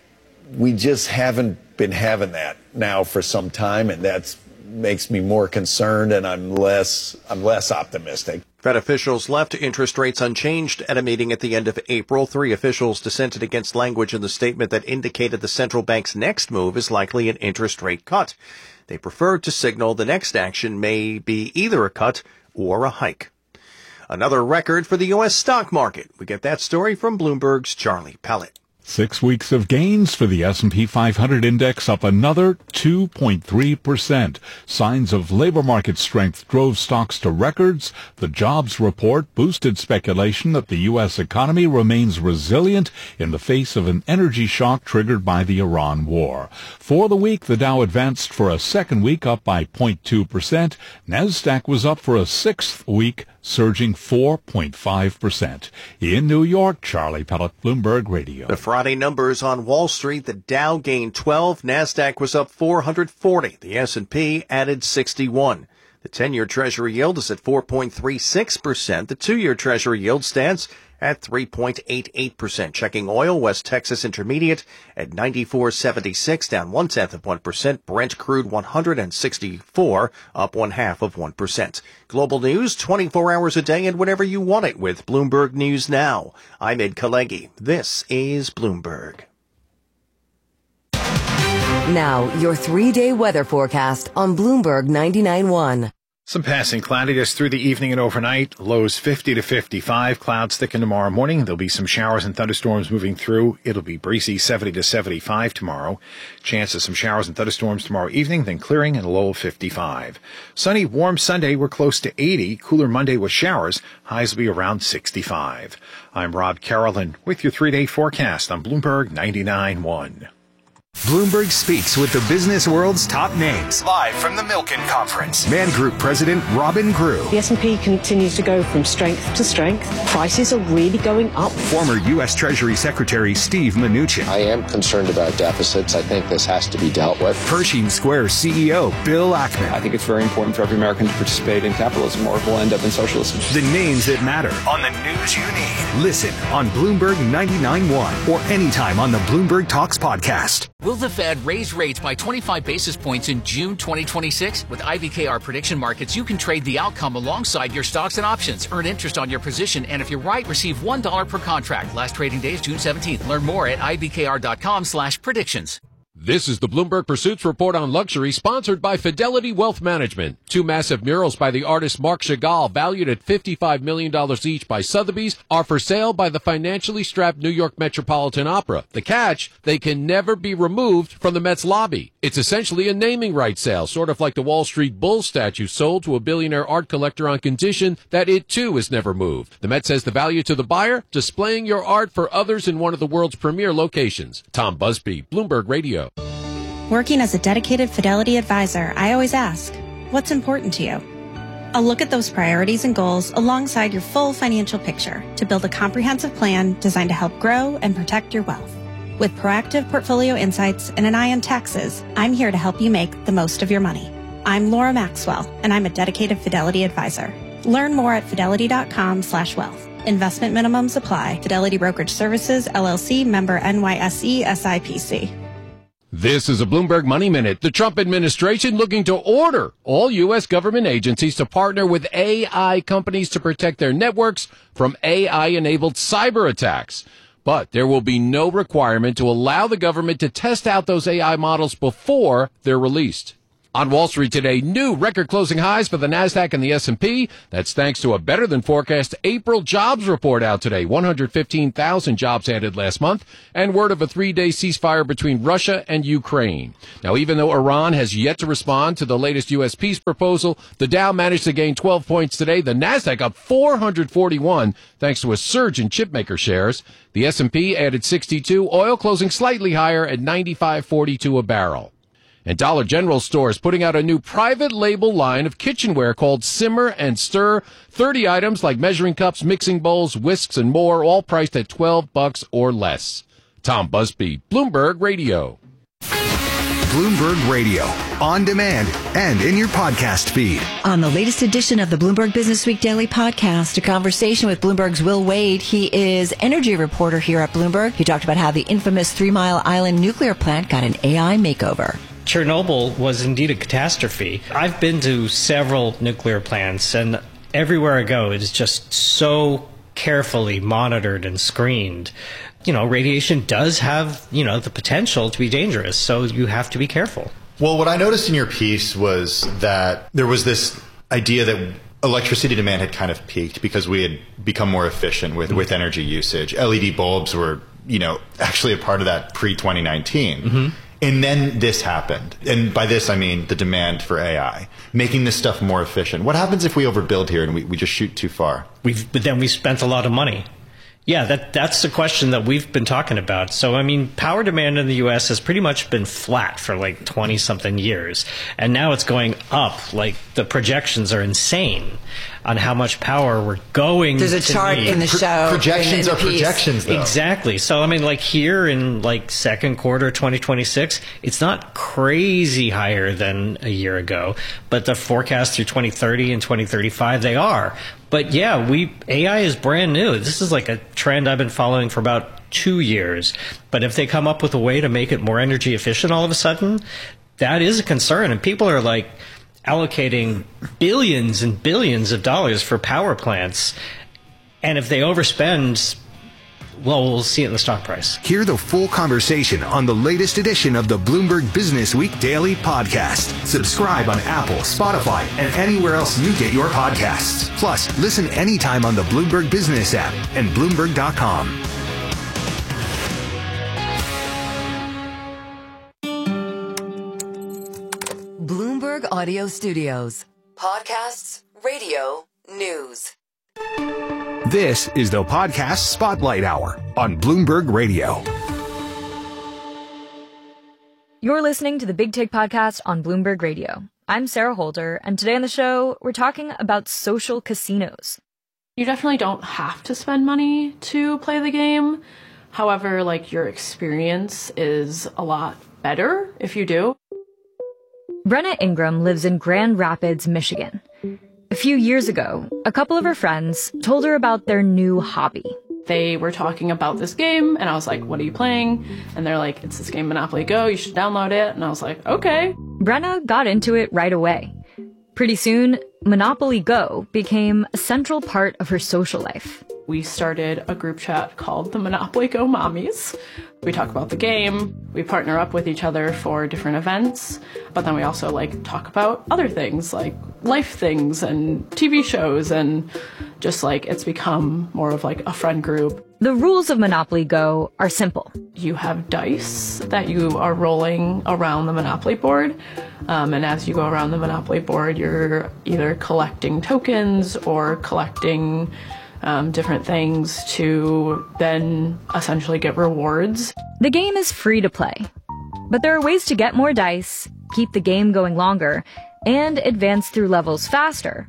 We just haven't been having that now for some time, and that's makes me more concerned, and I'm less I'm less optimistic. Fed officials left interest rates unchanged at a meeting at the end of April. Three officials dissented against language in the statement that indicated the central bank's next move is likely an interest rate cut. They preferred to signal the next action may be either a cut or a hike. Another record for the U S stock market. We get that story from Bloomberg's Charlie Pellet. Six weeks of gains for the S and P five hundred index, up another two point three percent. Signs of labor market strength drove stocks to records. The jobs report boosted speculation that the U S economy remains resilient in the face of an energy shock triggered by the Iran war. For the week, the Dow advanced for a second week, up by zero point two percent. NASDAQ was up for a sixth week, surging four point five percent. In New York, Charlie Pellet, Bloomberg Radio. The Friday numbers on Wall Street, the Dow gained twelve, NASDAQ was up four hundred forty, the S and P added sixty-one. The ten-year Treasury yield is at four point three six percent. The two-year Treasury yield stands at three point eight eight percent. Checking oil, West Texas Intermediate at ninety-four seventy-six, down one-tenth of one percent. Brent crude one hundred sixty-four, up one-half of one percent. Global news, twenty-four hours a day and whenever you want it with Bloomberg News Now. I'm Ed Kalegi. This is Bloomberg. Now, your three-day weather forecast on Bloomberg ninety-nine point one. Some passing cloudiness through the evening and overnight. Lows fifty to fifty-five. Clouds thicken tomorrow morning. There'll be some showers and thunderstorms moving through. It'll be breezy, seventy to seventy-five tomorrow. Chance of some showers and thunderstorms tomorrow evening, then clearing and a low of fifty-five. Sunny, warm Sunday. We're close to eighty. Cooler Monday with showers. Highs will be around sixty-five. I'm Rob Carolyn with your three-day forecast on Bloomberg ninety-nine point one. Bloomberg speaks with the business world's top names. Live from the Milken Conference. Man Group President Robin Grew. The S and P continues to go from strength to strength. Prices are really going up. Former U S Treasury Secretary Steve Mnuchin. I am concerned about deficits. I think this has to be dealt with. Pershing Square C E O Bill Ackman. I think it's very important for every American to participate in capitalism or we'll end up in socialism. The names that matter on the news you need. Listen on Bloomberg ninety-nine point one or anytime on the Bloomberg Talks podcast. Will the Fed raise rates by twenty-five basis points in June twenty twenty-six? With I V K R prediction markets, you can trade the outcome alongside your stocks and options. Earn interest on your position, and if you're right, receive one dollar per contract. Last trading day is June seventeenth. Learn more at I V K R dot com slash predictions. This is the Bloomberg Pursuits Report on Luxury, sponsored by Fidelity Wealth Management. Two massive murals by the artist Marc Chagall, valued at fifty-five million dollars each by Sotheby's, are for sale by the financially strapped New York Metropolitan Opera. The catch, they can never be removed from the Met's lobby. It's essentially a naming rights sale, sort of like the Wall Street Bull statue sold to a billionaire art collector on condition that it too is never moved. The Met says the value to the buyer, displaying your art for others in one of the world's premier locations. Tom Busby, Bloomberg Radio. Working as a dedicated Fidelity advisor, I always ask, what's important to you? I'll look at those priorities and goals alongside your full financial picture to build a comprehensive plan designed to help grow and protect your wealth. With proactive portfolio insights and an eye on taxes, I'm here to help you make the most of your money. I'm Laura Maxwell, and I'm a dedicated Fidelity advisor. Learn more at fidelity.com slash wealth. Investment minimums apply. Fidelity Brokerage Services, L L C, member N Y S E, S I P C. This is a Bloomberg Money Minute. The Trump administration looking to order all U S government agencies to partner with A I companies to protect their networks from A I-enabled cyber attacks. But there will be no requirement to allow the government to test out those A I models before they're released. On Wall Street today, new record-closing highs for the NASDAQ and the S and P. That's thanks to a better-than-forecast April jobs report out today. one hundred fifteen thousand jobs added last month, and word of a three-day ceasefire between Russia and Ukraine. Now, even though Iran has yet to respond to the latest U S peace proposal, the Dow managed to gain twelve points today. The NASDAQ up four hundred forty-one, thanks to a surge in chipmaker shares. The S and P added sixty-two, oil closing slightly higher at ninety-five forty-two a barrel. And Dollar General stores putting out a new private label line of kitchenware called Simmer and Stir. thirty items like measuring cups, mixing bowls, whisks, and more, all priced at twelve bucks or less. Tom Busby, Bloomberg Radio. Bloomberg Radio, on demand and in your podcast feed. On the latest edition of the Bloomberg Business Week Daily Podcast, a conversation with Bloomberg's Will Wade. He is energy reporter here at Bloomberg. He talked about how the infamous Three Mile Island nuclear plant got an A I makeover. Chernobyl was indeed a catastrophe. I've been to several nuclear plants, and everywhere I go, it is just so carefully monitored and screened. You know, radiation does have, you know, the potential to be dangerous, so you have to be careful. Well, what I noticed in your piece was that there was this idea that electricity demand had kind of peaked because we had become more efficient with, mm-hmm. with energy usage. L E D bulbs were, you know, actually a part of that pre twenty nineteen. Mm-hmm. And then this happened. And by this, I mean the demand for A I, making this stuff more efficient. What happens if we overbuild here and we, we just shoot too far? We've, but then we spent a lot of money. Yeah, that that's the question that we've been talking about. So, I mean, power demand in the U S has pretty much been flat for like twenty-something years. And now it's going up. Like, the projections are insane on how much power we're going to There's a chart need. in the show. Projections in, in are projections, though. Exactly. So, I mean, like here in like second quarter twenty twenty-six, it's not crazy higher than a year ago. But the forecast through twenty thirty and twenty thirty-five, they are. But yeah, we A I is brand new. This is like a trend I've been following for about two years. But if they come up with a way to make it more energy efficient all of a sudden, that is a concern. And people are like allocating billions and billions of dollars for power plants. And if they overspend, well, we'll see it in the stock price. Hear the full conversation on the latest edition of the Bloomberg Business Week Daily Podcast. Subscribe on Apple, Spotify, and anywhere else you get your podcasts. Plus, listen anytime on the Bloomberg Business app and Bloomberg dot com. Bloomberg Audio Studios. Podcasts, radio, news. This is the Podcast Spotlight Hour on Bloomberg Radio. You're listening to the Big Take Podcast on Bloomberg Radio. I'm Sarah Holder, and today on the show, we're talking about social casinos. You definitely don't have to spend money to play the game. However, like, your experience is a lot better if you do. Brenna Ingram lives in Grand Rapids, Michigan. A few years ago, a couple of her friends told her about their new hobby. They were talking about this game, and I was like, what are you playing? And they're like, it's this game Monopoly Go, you should download it. And I was like, okay. Brenna got into it right away. Pretty soon, Monopoly Go became a central part of her social life. We started a group chat called the Monopoly Go Mommies. We talk about the game, we partner up with each other for different events, but then we also like talk about other things like life things and T V shows, and just like it's become more of like a friend group. The rules of Monopoly Go are simple. You have dice that you are rolling around the Monopoly board, um, and as you go around the Monopoly board, you're either collecting tokens or collecting Um, different things to then essentially get rewards. The game is free to play, but there are ways to get more dice, keep the game going longer, and advance through levels faster.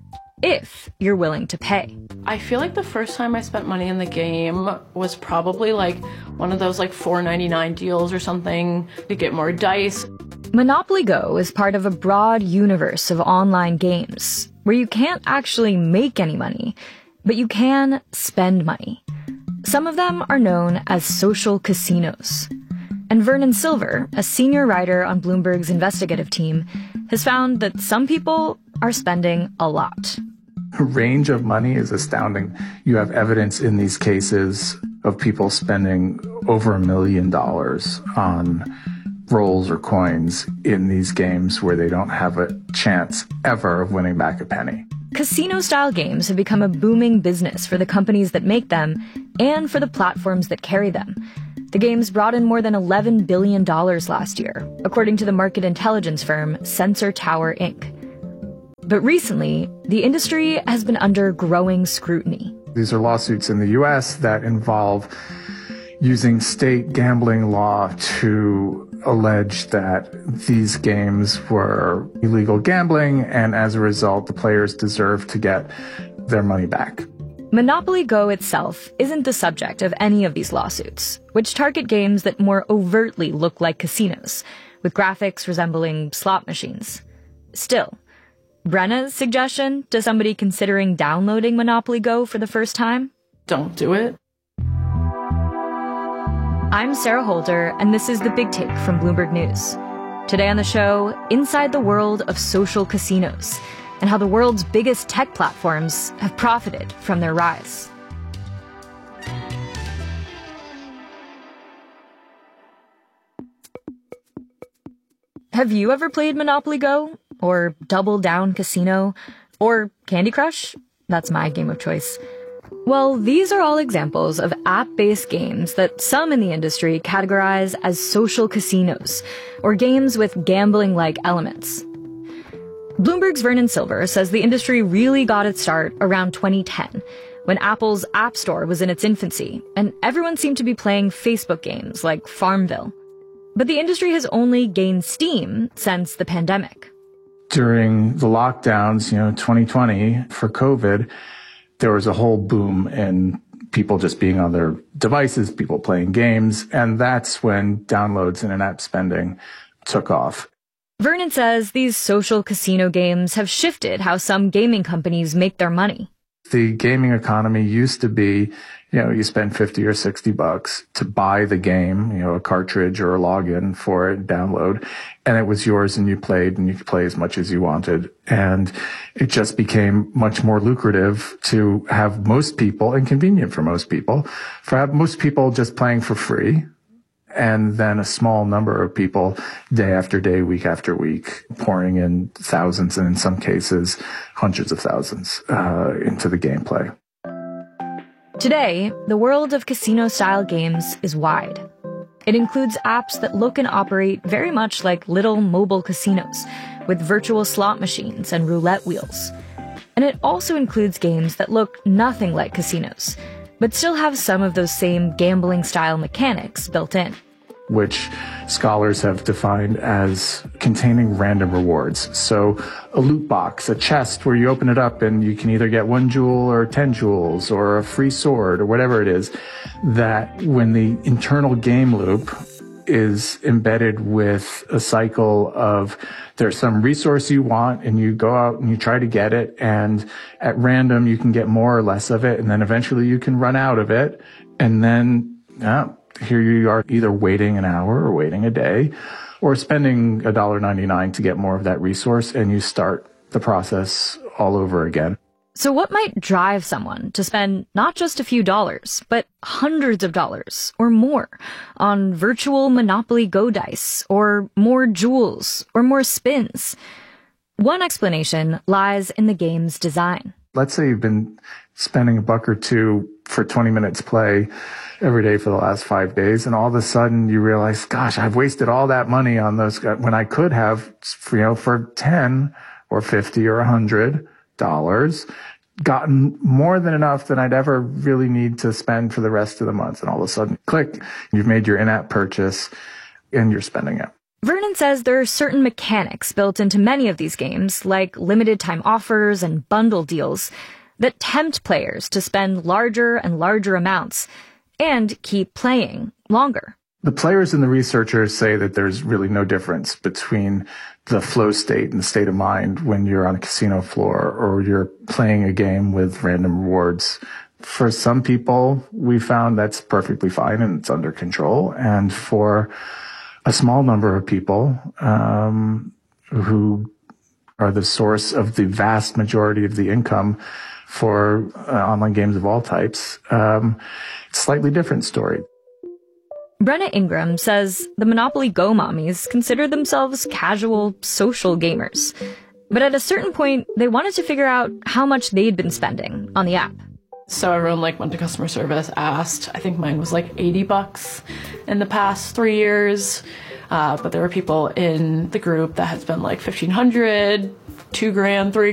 if you're willing to pay. I feel like the first time I spent money in the game was probably like one of those like four ninety-nine deals or something to get more dice. Monopoly Go is part of a broad universe of online games where you can't actually make any money, but you can spend money. Some of them are known as social casinos. And Vernon Silver, a senior writer on Bloomberg's investigative team, has found that some people are spending a lot. The range of money is astounding. You have evidence in these cases of people spending over a million dollars on rolls or coins in these games where they don't have a chance ever of winning back a penny. Casino-style games have become a booming business for the companies that make them and for the platforms that carry them. The games brought in more than eleven billion dollars last year, according to the market intelligence firm Sensor Tower, Incorporated. But recently, the industry has been under growing scrutiny. These are lawsuits in the U S that involve using state gambling law to allege that these games were illegal gambling, and as a result, the players deserve to get their money back. Monopoly Go itself isn't the subject of any of these lawsuits, which target games that more overtly look like casinos, with graphics resembling slot machines. Still, Brenna's suggestion to somebody considering downloading Monopoly Go for the first time? Don't do it. I'm Sarah Holder, and this is The Big Take from Bloomberg News. Today on the show, inside the world of social casinos, and how the world's biggest tech platforms have profited from their rise. Have you ever played Monopoly Go? Or Double Down Casino? Or Candy Crush? That's my game of choice. Well, these are all examples of app-based games that some in the industry categorize as social casinos, or games with gambling-like elements. Bloomberg's Vernon Silver says the industry really got its start around twenty ten, when Apple's App Store was in its infancy, and everyone seemed to be playing Facebook games like Farmville. But the industry has only gained steam since the pandemic. During the lockdowns, you know, twenty twenty, for COVID, there was a whole boom in people just being on their devices, people playing games, and that's when downloads and in-app spending took off. Vernon says these social casino games have shifted how some gaming companies make their money. The gaming economy used to be, you know, you spend fifty or sixty bucks to buy the game, you know, a cartridge or a login for it, download, and it was yours and you played and you could play as much as you wanted. And it just became much more lucrative to have most people, and convenient for most people, for have most people just playing for free. And then a small number of people day after day, week after week, pouring in thousands and in some cases hundreds of thousands uh, into the gameplay. Today, the world of casino-style games is wide. It includes apps that look and operate very much like little mobile casinos, with virtual slot machines and roulette wheels. And it also includes games that look nothing like casinos, but still have some of those same gambling-style mechanics built in. Which scholars have defined as containing random rewards. So a loot box, a chest where you open it up and you can either get one jewel or ten jewels or a free sword or whatever it is, that when the internal game loop is embedded with a cycle of there's some resource you want and you go out and you try to get it, and at random you can get more or less of it, and then eventually you can run out of it, and then yeah, here you are either waiting an hour or waiting a day or spending one dollar ninety-nine to get more of that resource, and you start the process all over again. So what might drive someone to spend not just a few dollars, but hundreds of dollars or more on virtual Monopoly Go dice, or more jewels, or more spins? One explanation lies in the game's design. Let's say you've been spending a buck or two for twenty minutes play every day for the last five days, and all of a sudden you realize, gosh, I've wasted all that money on those, when I could have, you know, for ten or fifty or one hundred dollars, gotten more than enough than I'd ever really need to spend for the rest of the month. And all of a sudden, click, you've made your in-app purchase and you're spending it. Vernon says there are certain mechanics built into many of these games, like limited time offers and bundle deals, that tempt players to spend larger and larger amounts and keep playing longer. The players and the researchers say that there's really no difference between the flow state and the state of mind when you're on a casino floor or you're playing a game with random rewards. For some people, we found that's perfectly fine and it's under control. And for a small number of people um, who are the source of the vast majority of the income for uh, online games of all types, um, it's a slightly different story. Brenna Ingram says the Monopoly Go mommies consider themselves casual, social gamers. But at a certain point, they wanted to figure out how much they'd been spending on the app. So everyone like went to customer service, asked. I think mine was like eighty bucks in the past three years. Uh, but there were people in the group that had spent like fifteen hundred, two grand, three